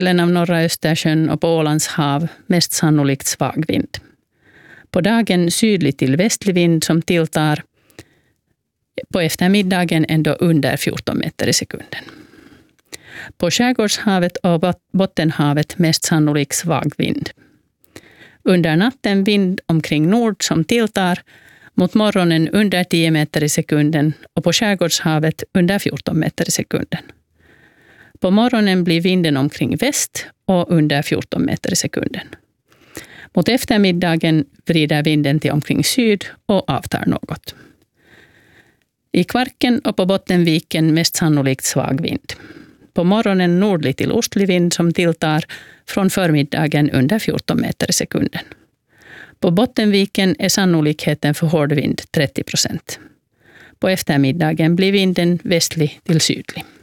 delen av norra Östersjön och på Ålands hav mest sannolikt svag vind. På dagen sydlig till västlig vind som tilltar. På eftermiddagen ändå under 14 meter i sekunden. På skärgårdshavet och Bottenhavet mest sannolikt svag vind. Under natten vind omkring nord som tilltar, mot morgonen under 10 meter i sekunden och på skärgårdshavet under 14 meter i sekunden. På morgonen blir vinden omkring väst och under 14 meter i sekunden. Mot eftermiddagen vrider vinden till omkring syd och avtar något. I Kvarken och på Bottenviken mest sannolikt svag vind. På morgonen nordlig till ostlig vind som tilltar från förmiddagen under 14 meter i sekunden. På Bottenviken är sannolikheten för hård vind 30%. På eftermiddagen blir vinden västlig till sydlig.